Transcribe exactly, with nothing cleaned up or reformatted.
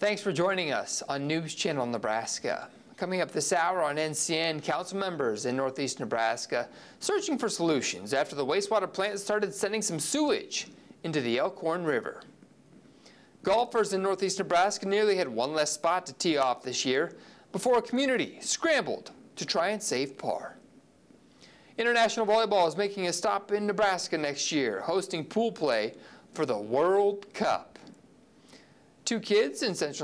Thanks for joining us on News Channel Nebraska. Coming up this hour on N C N, council members in northeast Nebraska searching for solutions after the wastewater plant started sending some sewage into the Elkhorn River. Golfers in northeast Nebraska nearly had one less spot to tee off this year before a community scrambled to try and save par. International Volleyball is making a stop in Nebraska next year, hosting pool play for the World Cup. Two kids in Central